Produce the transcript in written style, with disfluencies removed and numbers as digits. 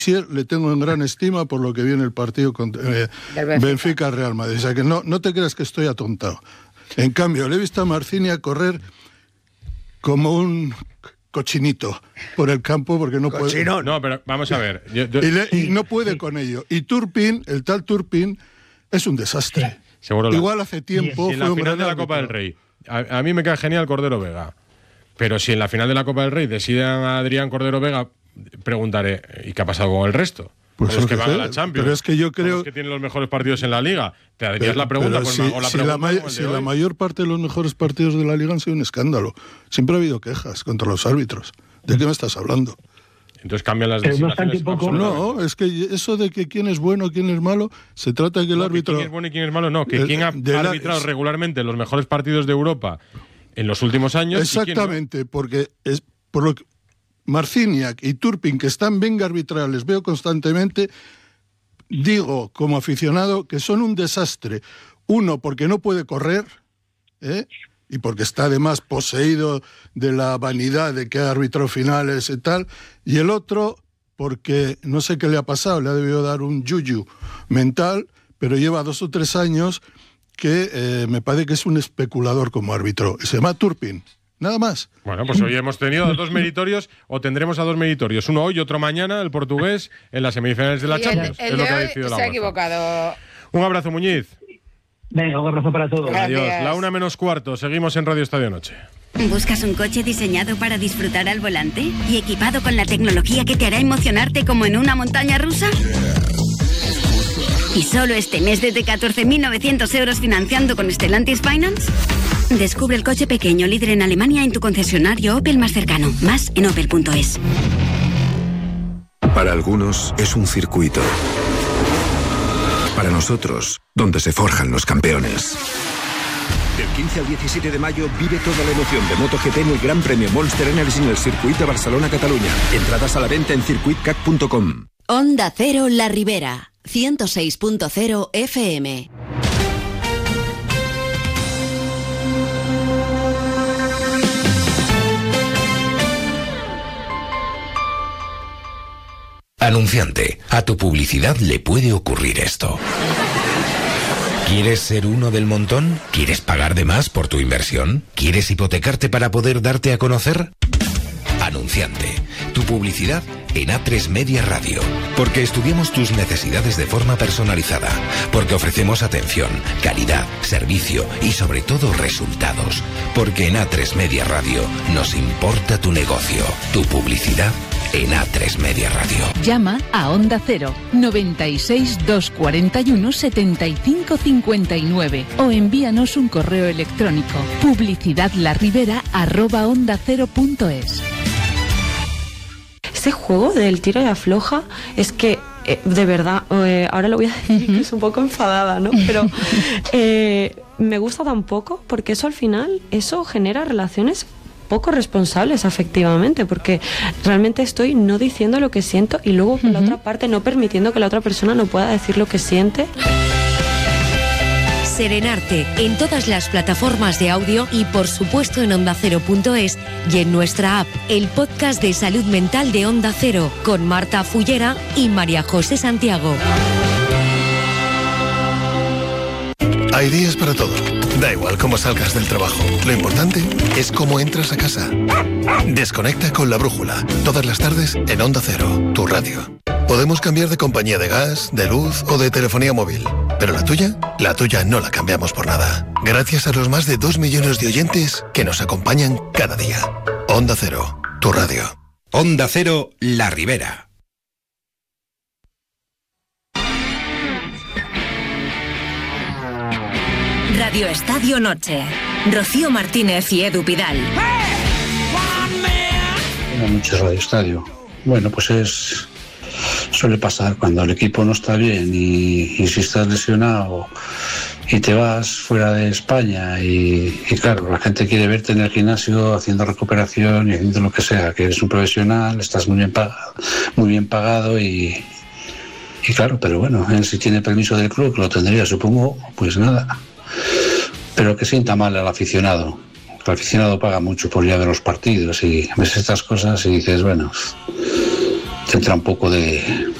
le tengo en gran estima por lo que viene el partido con Benfica-Real Madrid. O sea que no te creas que estoy atontado. En cambio, le he visto a Marcini a correr como un cochinito por el campo porque no puede. No, pero vamos a ver. Y no puede con ello. Y Turpin, el tal Turpin, es un desastre. Seguro igual hace tiempo si en la final de la Copa del Rey, a mí me cae genial Cordero Vega. Pero si en la final de la Copa del Rey deciden a Adrián Cordero Vega, preguntaré, ¿y qué ha pasado con el resto? Pues los que van a la Champions. Pero es que yo creo los que tienen los mejores partidos en la Liga. Te harías la pregunta. Si la mayor parte de los mejores partidos de la Liga han sido un escándalo. Siempre ha habido quejas contra los árbitros. ¿De qué me estás hablando? Entonces cambian las designaciones. No, es que eso de que quién es bueno, quién es malo, se trata de que el árbitro... ¿Quién es bueno y quién es malo? No, que quién ha arbitrado regularmente los mejores partidos de Europa en los últimos años. Exactamente, porque es por lo que Marciniak y Turpin, que están bien arbitrales, les veo constantemente, digo como aficionado que son un desastre. Uno, porque no puede correr, y porque está además poseído de la vanidad de que ha arbitrado finales y tal, y el otro, porque no sé qué le ha pasado, le ha debido dar un yuyu mental, pero lleva 2 o 3 años que me parece que es un especulador como árbitro. Se llama Turpin. Nada más. Bueno, pues hoy hemos tenido a 2 meritorios, o tendremos a 2 meritorios. Uno hoy y otro mañana, el portugués, en las semifinales de la Champions. El de hoy se ha equivocado. Un abrazo, Muñiz. Venga, un abrazo para todos. Adiós. 1:45. Seguimos en Radio Estadio Noche. ¿Buscas un coche diseñado para disfrutar al volante y equipado con la tecnología que te hará emocionarte como en una montaña rusa? ¿Y solo este mes desde 14.900 euros financiando con Stellantis Finance? Descubre el coche pequeño líder en Alemania en tu concesionario Opel más cercano. Más en opel.es. Para algunos es un circuito. Para nosotros, donde se forjan los campeones. Del 15 al 17 de mayo vive toda la emoción de MotoGP en el Gran Premio Monster Energy en el circuito de Barcelona-Cataluña. Entradas a la venta en circuitcat.com. Onda Cero La Ribera, 106.0 FM. Anunciante, a tu publicidad le puede ocurrir esto. ¿Quieres ser uno del montón? ¿Quieres pagar de más por tu inversión? ¿Quieres hipotecarte para poder darte a conocer? Anunciante, tu publicidad en A3 Media Radio. Porque estudiamos tus necesidades de forma personalizada. Porque ofrecemos atención, calidad, servicio y sobre todo resultados. Porque en A3 Media Radio nos importa tu negocio, tu publicidad en A3 Media Radio. Llama a Onda Cero 96 241 75 59 o envíanos un correo electrónico publicidadlaribera@ondacero.es. Ese juego del tira y afloja es que de verdad, ahora lo voy a decir que es un poco enfadada, ¿no? Pero me gusta tan poco porque eso al final, eso genera relaciones poco responsables afectivamente, porque realmente estoy no diciendo lo que siento y luego por la otra parte no permitiendo que la otra persona no pueda decir lo que siente. Serenarte en todas las plataformas de audio y por supuesto en ondacero.es y en nuestra app, el podcast de salud mental de Onda Cero con Marta Fullera y María José Santiago. Hay días para todo. Da igual cómo salgas del trabajo. Lo importante es cómo entras a casa. Desconecta con La Brújula. Todas las tardes en Onda Cero, tu radio. Podemos cambiar de compañía de gas, de luz o de telefonía móvil. Pero la tuya no la cambiamos por nada. Gracias a los más de 2 millones de oyentes que nos acompañan cada día. Onda Cero, tu radio. Onda Cero La Ribera. Radio Estadio Noche. Rocío Martínez y Edu Pidal. Mucho Radio Estadio. Bueno, pues suele pasar cuando el equipo no está bien y si estás lesionado y te vas fuera de España y claro, la gente quiere verte en el gimnasio haciendo recuperación y haciendo lo que sea, que eres un profesional, estás muy bien pagado y claro, pero bueno, él si tiene permiso del club, que lo tendría, supongo, pues nada. Pero que sienta mal al aficionado. El aficionado paga mucho por ya ver los partidos y ves estas cosas y dices, bueno, tendrá un poco de